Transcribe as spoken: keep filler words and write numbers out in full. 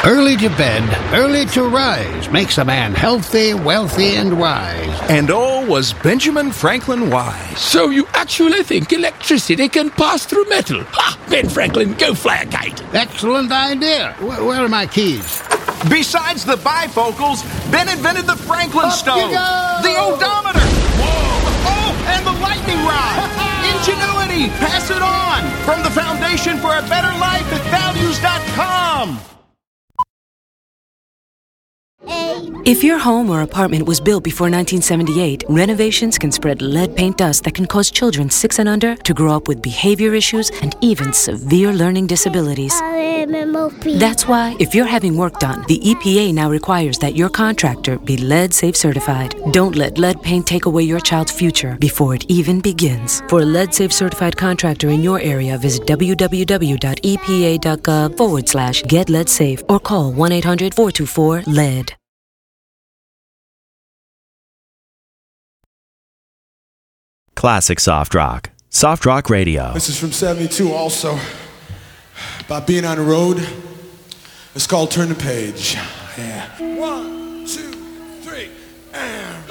Early to bed, early to rise makes a man healthy, wealthy, and wise. And oh, was Benjamin Franklin wise. So you actually think electricity can pass through metal? Ha! Ben Franklin, go fly a kite. Excellent idea. Where, where are my keys? Besides the bifocals, Ben invented the Franklin Up stove, you go! the odometer, whoa, oh, and the lightning rod. Ingenuity, pass it on. From the Foundation for a Better Life at values dot com. If your home or apartment was built before nineteen seventy-eight, renovations can spread lead paint dust that can cause children six and under to grow up with behavior issues and even severe learning disabilities. That's why, if you're having work done, the E P A now requires that your contractor be lead safe certified. Don't let lead paint take away your child's future before it even begins. For a lead safe certified contractor in your area, visit w w w dot e p a dot gov forward slash get lead safe or call one eight hundred four two four lead. Classic soft rock. Soft rock radio. This is from seventy-two also. About being on the road. It's called Turn the Page. Yeah. One, two, three, and...